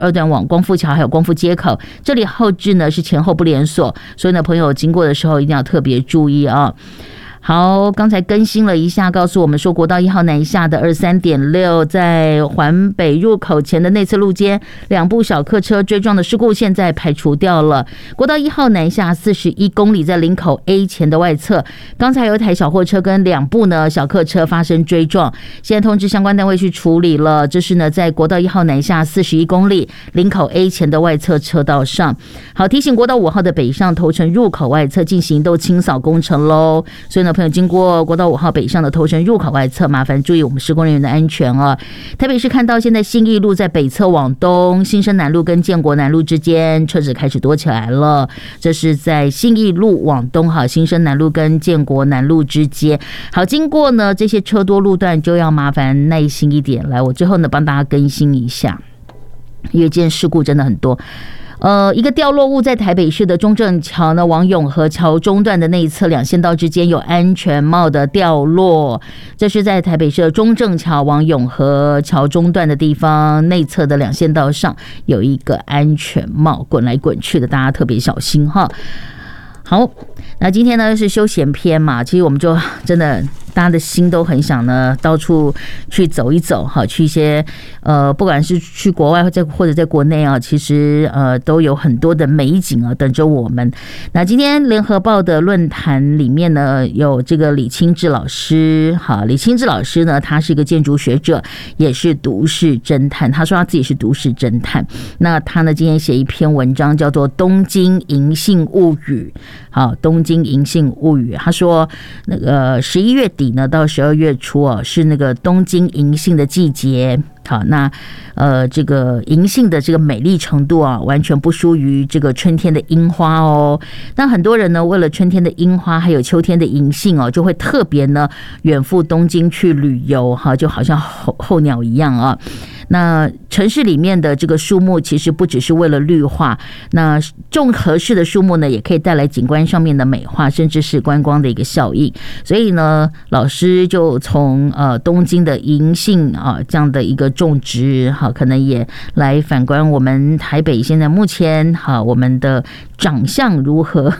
二段往光复桥还有光复街口，这里后置呢是前后不连锁，所以呢朋友经过的时候一定要特别注意啊。好，刚才更新了一下，告诉我们说国道1号南下的23.6在环北入口前的内侧路肩2部小客车追撞的事故现在排除掉了。国道1号南下41公里在林口 A 前的外侧，刚才有一台小货车跟2部呢小客车发生追撞，现在通知相关单位去处理了。这是呢在国道1号南下41公里林口 A 前的外侧车道上。好，提醒国道5号的北上头城入口外侧进行都清扫工程咯，所以呢朋友经过国道5号北上的头城入口外侧，麻烦注意我们施工人员的安全哦。特别是看到现在信义路在北侧往东，新生南路跟建国南路之间车子开始多起来了，这是在信义路往东哈，新生南路跟建国南路之间。好，经过呢这些车多路段就要麻烦耐心一点。来，我最后呢帮大家更新一下，因为今天事故真的很多。一个掉落物在台北市的中正桥呢，往永和桥中段的内侧两线道之间有安全帽的掉落，这是在台北市的中正桥往永和桥中段的地方内侧的两线道上有一个安全帽滚来滚去的，大家特别小心哈。好，那今天呢是休闲篇嘛，其实我们就真的大家的心都很想呢到处去走一走哈，去一些不管是去国外或者在国内啊，其实都有很多的美景啊等着我们。那今天联合报的论坛里面呢有这个李清志老师，好，李清志老师呢他是一个建筑学者，也是都市侦探，他说他自己是都市侦探。那他呢今天写一篇文章叫做《东京银杏物语》。好，东京银杏物语，他说那个11月底呢到12月初哦，是那个东京银杏的季节。好，那这个银杏的这个美丽程度啊，完全不输于这个春天的樱花哦。那很多人呢，为了春天的樱花还有秋天的银杏哦，就会特别呢远赴东京去旅游哈，就好像候鸟一样啊。那城市里面的这个树木其实不只是为了绿化，那种合适的树木呢，也可以带来景观上面的美化，甚至是观光的一个效应。所以呢，老师就从东京的银杏啊这样的一个种植，好，可能也来反观我们台北现在目前好我们的长相如何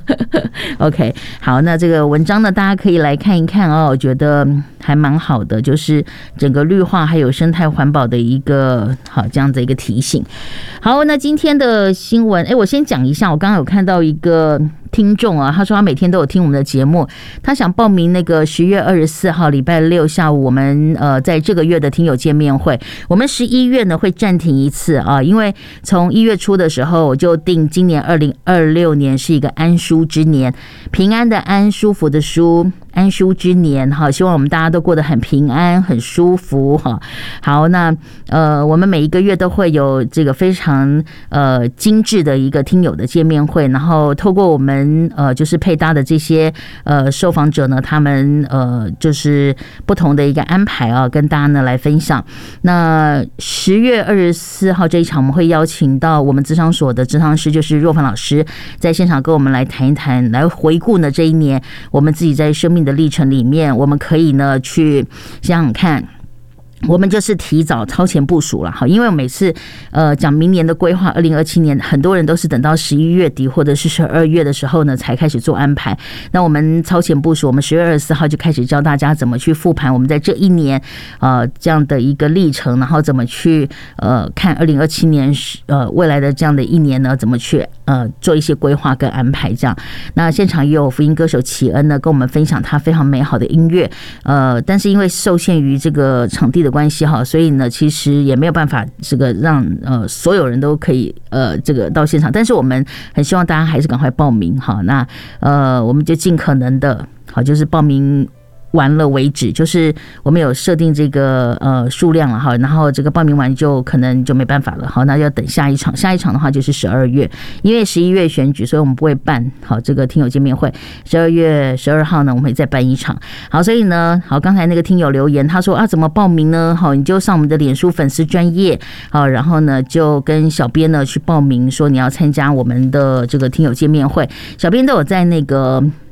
？OK， 好，那这个文章呢，大家可以来看一看哦，我觉得还蛮好的，就是整个绿化还有生态环保的一个好这样的一个提醒。好，那今天的新闻，我先讲一下，我刚刚有看到一个听众啊，他说他每天都有听我们的节目，他想报名那个10月24号礼拜六下午我们在这个月的听友见面会。我们11月呢会暂停一次啊，因为从1月初的时候我就定今年2026年是一个安舒之年，平安的安，舒服的舒，安舒之年哈，希望我们大家都过得很平安很舒服哈。好，那我们每一个月都会有这个非常精致的一个听友的见面会，然后透过我们就是配搭的这些受访者呢，他们就是不同的一个安排啊，跟大家呢来分享。那10月24号这一场，我们会邀请到我们諮商所的諮商师，就是若凡老师，在现场跟我们来谈一谈，来回顾呢这一年我们自己在生命的历程里面，我们可以呢去想想看。我们就是提早超前部署了，好，因为我每次讲明年的规划，2027年，很多人都是等到11月底或者是12月的时候呢才开始做安排。那我们超前部署，我们10月24号就开始教大家怎么去复盘我们在这一年这样的一个历程，然后怎么去看2027年未来的这样的一年呢，怎么去做一些规划跟安排这样。那现场也有福音歌手启恩呢跟我们分享他非常美好的音乐，但是因为受限于这个场地的关系哈，所以呢其实也没有办法这个让所有人都可以这个到现场，但是我们很希望大家还是赶快报名哈。那我们就尽可能的好，就是报名完了为止，就是我们有设定这个数量了哈，然后这个报名完就可能就没办法了，好，那要等下一场，下一场的话就是12月，因为11月选举，所以我们不会办好这个听友见面会。12月12号呢，我们会再办一场。好，所以呢，好，刚才那个听友留言，他说啊，怎么报名呢？好，你就上我们的脸书粉丝专页，好，然后呢就跟小编呢去报名，说你要参加我们的这个听友见面会，小编都有在那个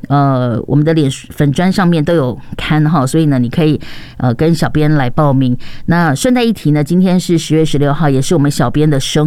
我们的粉专上面都有刊哈，所以呢，你可以跟小编来报名。那顺带一提呢，今天是10月16号，也是我们小编的生